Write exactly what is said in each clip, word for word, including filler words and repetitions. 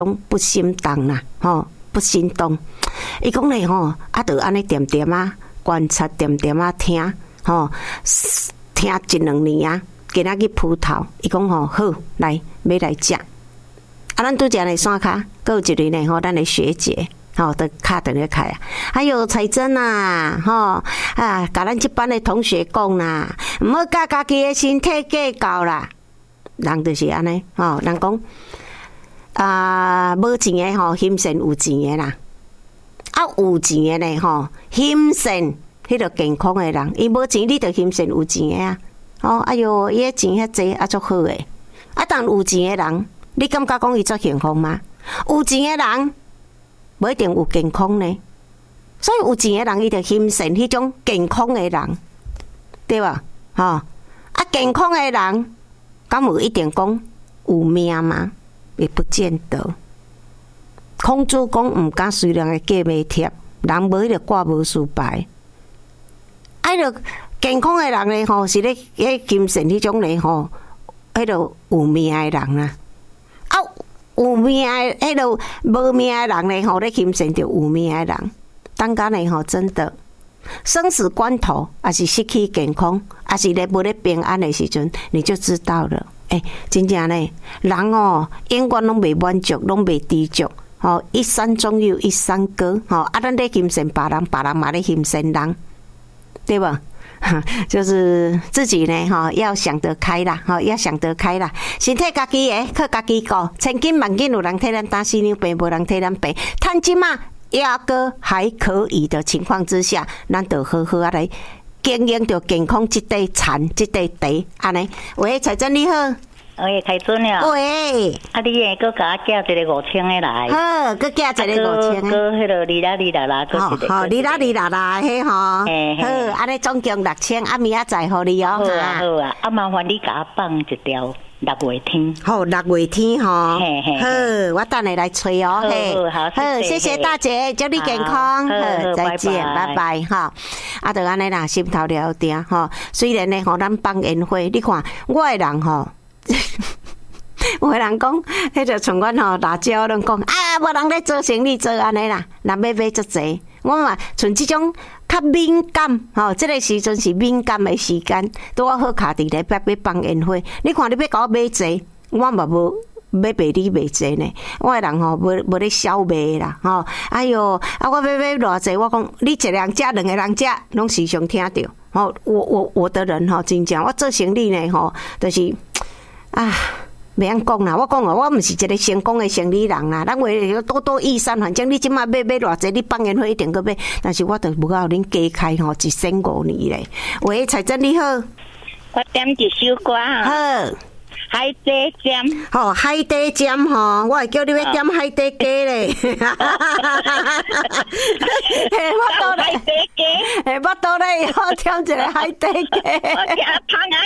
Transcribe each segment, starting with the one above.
不心动啦，吼，不心动。伊讲咧吼，啊，就安尼点点啊观察，点点啊听，吼，听一两年啊，今仔日葡萄，伊讲吼好，来要来食。啊，咱拄食咧山骹，搁有一个呢吼，咱的学姐。吼，都卡等咧开啊！还有彩珍啊，吼啊，甲咱这班的同学讲啦，毋好甲家己的身体计较啦。人就是安尼，吼，人讲啊，无钱的吼，心善有钱的啦；啊，有钱的呢，吼，心善迄个健康的人，伊无钱，你就心善有钱的啊。哦，哎哟，伊个钱遐济，啊，足好诶。啊，但有钱的人，你感觉讲伊足幸福吗？有钱的人。不一定有健康呢，所以有钱的人伊就心善，迄种健康的人，对吧？吼、哦、啊，健康的人，敢有一定讲有命吗？也不见得。孔子讲毋敢随人的价码贴，人无迄个挂无输牌。啊，迄个健康的人咧，吼是咧迄心善迄种咧，吼，迄个有命的人啊，啊。有命的，迄个无命的人呢？吼，咧心善着有命的人。当间呢？吼，真的生死关头，还是失去健康，还是咧无咧平安的时阵，你就知道了。诶、欸，真正呢，人哦，永远拢未满足，拢未知足。吼，一山总有一山高。吼，啊，咱咧心善别人，别人嘛咧心善人，对吧？就是自己呢，哈，要想得开啦，哈，要想得开啦。身体家己的，靠家己顾，千金万金有人替咱打死牛病，无人替咱病。趁即马压哥还可以的情况之下，咱就好好啊来经营着健康这块田，这块地，安尼。喂，彩珍你好。 喂，开尊了。 喂， 啊，你诶，搁甲我寄一个五千的来。 好，搁寄一个五千的。 搁迄个哩啦哩啦啦，搁一个。 好，哩啦哩啦啦，迄吼。嘿好，安尼总共六千，啊，明仔载互你哦。 好啊，好啊，啊，麻烦你甲我放一条六月天。 好，六月天吼。 嘿嘿。 好，我等你来催哦。 嘿，好， 好，谢谢大姐，祝你健康。好，再见，拜拜哈。啊，就安尼啦，心头了定吼。虽然呢，吼，咱放宴会，你看我的人吼。有个人讲，迄个像阮吼辣椒，拢讲啊，无人咧做生意做安尼啦，人要买足济。我嘛像即种较敏感，吼，即个时阵是敏感的时间，拄好好卡伫咧要要放宴会。你看你要甲我买济，我嘛无要卖你卖济呢。我的人吼无无咧小卖啦，吼。哎哟，啊我要买偌济，我讲你一个人食，两个人食，拢时常听着。吼，我我我的人吼真正，我做生意呢吼，就是啊。袂晓讲啦，我讲啊，我毋是一个成功的生意人啦。咱话多多益善，反正你即马买买偌济，你放宴会一定去买。但是我著无甲恁加开吼，一千五年咧。喂，彩珍你好， 我点一首歌啊。 好。 海底尖， 吼海底尖吼，我会叫你要点海底鸡咧。嘿，我倒咧，海底鸡，嘿，我倒咧，我点一个海底鸡。 我点香鸭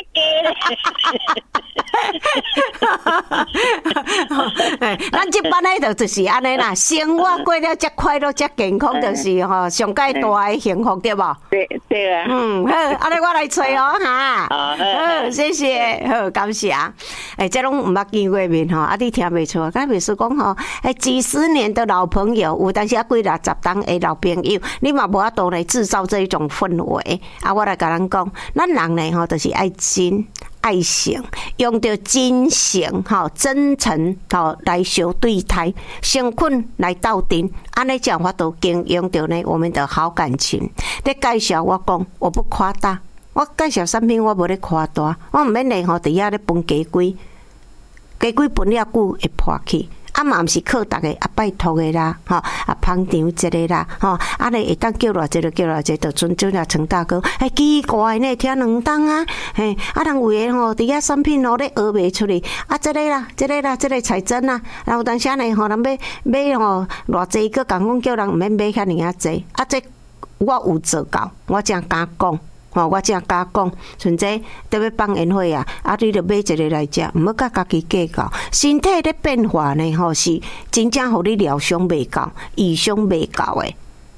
鸡咧。咱这班咧就就是安尼啦，生活过了才快乐，才健康，就是吼上界大的幸福，对无？ 对对啊。 嗯，好，安尼我来找哦哈。 好， 好，谢谢，好，感谢。哎，这拢毋捌见过面吼，啊，你听袂出？刚袂说讲吼，哎，几十年的老朋友，有但是啊，几六十档的老朋友，你嘛无法度来制造这一种氛围。啊，我来甲咱讲，咱人呢吼，就是爱真。爱性，用着真诚、吼真诚、吼来相对待，诚恳来斗阵，安尼讲法都经营着呢我们的好感情。你介绍我讲，我不夸大，我介绍产品我无咧夸大，我毋免咧吼伫遐咧分鸡龟，鸡龟分了久会破去。啊嘛毋是靠逐个啊拜托的啦，吼啊捧场一个啦，吼啊你会当叫偌济就叫偌济，就阵阵啊陈大哥，哎奇怪呢，听两档啊，嘿啊人有诶吼，伫遐产品吼咧学袂出嚟，啊这个啦，这个啦，这个彩珍啦，然后当时呢吼，人要买吼偌济个讲讲叫人毋免买遐尔啊济，啊这我有做到，我真敢讲。吼，我正甲讲，像这特别放宴会啊，啊，你着买一个来食，毋要甲家己计较。身体咧变化呢，吼是真正互你疗伤未到、医伤未到诶。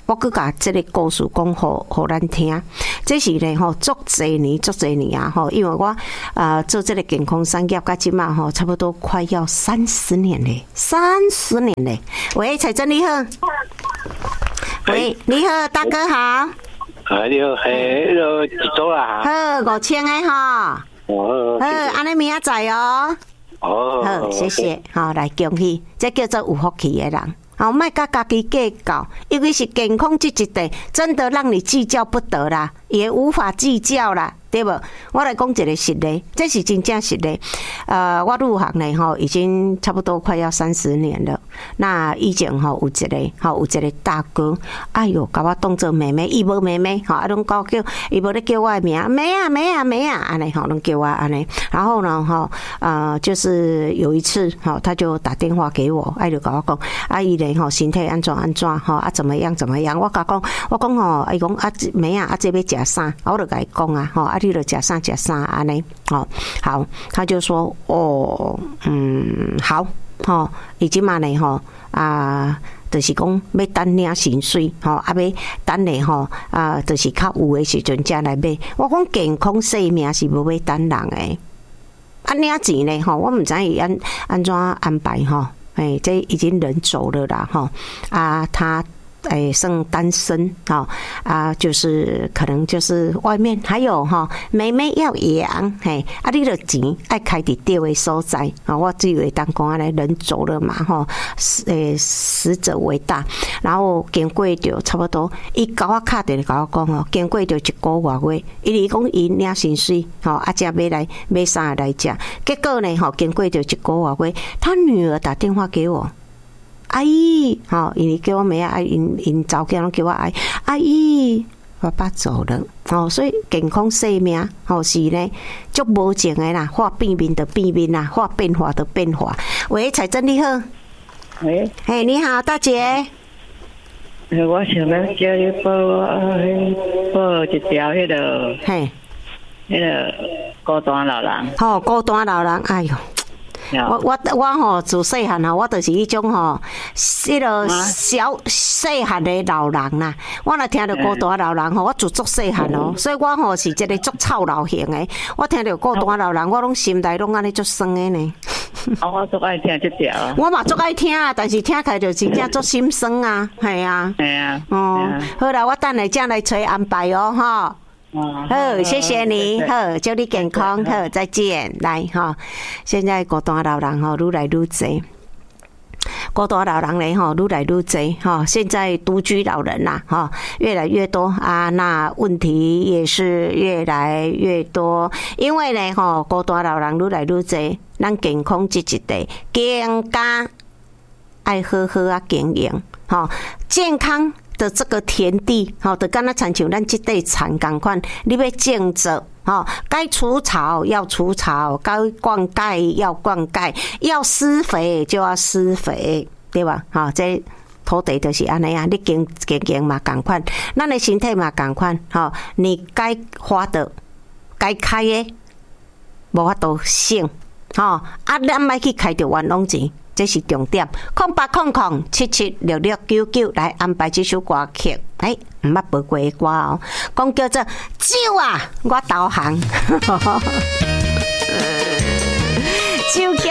我佮甲这个故事讲互互咱听。这是呢吼，足侪年足侪年啊吼，因为我啊、呃、做这个健康产业，甲即马吼差不多快要三十年嘞，三十年嘞。喂，彩珍你好。喂，你好，大哥好。 啊，你好，嘿，迄个一组啦。 好，五千个哈。 哦。 好，安尼明仔载哦。 哦。 好，谢谢。好，来恭喜，这叫做有福气的人。好，莫甲家己计较，尤其是健康这一块，真的让你计较不得啦，也无法计较啦。对不？我来讲一个实例，这是真正实例。呃，我入行呢吼，已经差不多快要三十年了。那以前吼有一个吼有一个大哥，哎哟，甲我当做妹妹，伊无妹妹，吼，啊，拢讲叫伊无咧叫我的名，妹啊妹啊妹啊，安尼吼，拢叫我安尼。然后呢，吼，呃，就是有一次，吼，他就打电话给我，哎，就甲我讲，啊，伊咧吼身体安怎安怎，吼，啊，怎么样怎么样？我甲讲，我讲吼，伊讲啊，妹啊，啊，这要食啥？我就甲伊讲啊，吼，啊。你就加上加上安尼哦，好，他就说哦，嗯，好，吼，伊即嘛呢吼啊，就是讲要等领薪水，吼，啊要等咧吼啊，就是较有诶时阵才来买。我讲健康生命是无要等人诶，啊领钱咧吼，我毋知伊安安怎安排吼，诶，这已经人走了啦吼，啊他。哎，算单身哈啊，就是可能就是外面还有哈，妹妹要养，嘿，啊，你的钱爱开伫对的所在啊，我只以为当讲安尼人走了嘛吼，诶，死者为大，然后经过着差不多，伊甲我敲电话甲我讲吼，经过着一个月月，伊讲伊领薪水吼，啊，才要来买啥来食，结果呢吼，经过着一个月月，他女儿打电话给我。阿姨，好，因为叫我妹啊，因因早间拢叫我阿姨，阿姨，爸爸走了，哦，所以健康生命，哦是呢，足无情的啦，化变面的变面啦，化变化的变化。喂，彩珍你好， 喂， 嘿，你好，大姐。 我想要叫你报报一条迄个，嘿，迄个孤单老人。 好，孤单老人，哎呦。我我我吼自细汉吼，我就是迄种吼，迄个小细汉的老人啦。我若听到孤单老人吼，我自足细汉哦，所以我吼是一个足臭老型的。我听到孤单老人，我拢心内拢安尼足酸的呢。 啊，我足爱听这条。 我嘛足爱听啊，但是听起来就真正足心酸啊，系啊。 系啊。 哦，好啦，我等下才来找安排哦，哈。好，谢谢你，好，祝你健康，好，再见，来哈。现在孤单老人哈，愈来愈多，孤单老人嘞哈，愈来愈多哈。现在独居老人呐哈，越来越多啊，那问题也是越来越多，因为呢哈，孤单老人愈来愈多，咱健康这一块更加爱好好啊经营哈，健康。的这个田地，好的，刚才亲像咱这块田同款，你要种植，哦，该除草要除草，该灌溉要灌溉，要施肥就要施肥，对吧？好，这土地就是安尼啊，你经经经嘛同款，咱的身体嘛同款，好，你该花的、该开的，无法度省，好，啊，咱莫去开着冤枉钱。这是重点，空八空空七七六六九九来安排这首歌曲，哎，唔捌播过的歌哦，讲叫做酒啊，我导航，酒。